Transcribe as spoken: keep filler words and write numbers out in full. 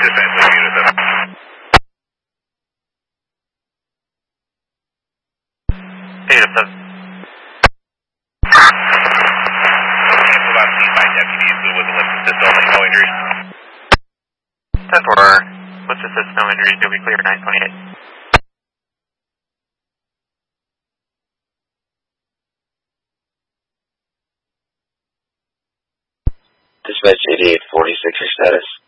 Dispatch, leave unit seven. Unit seven. Cancel about seen by deputies with a list assist only, no injuries. ten four, what's assist, no injuries, you'll be clear nine twenty-eight. Dispatch eighty-eight forty-six, your status.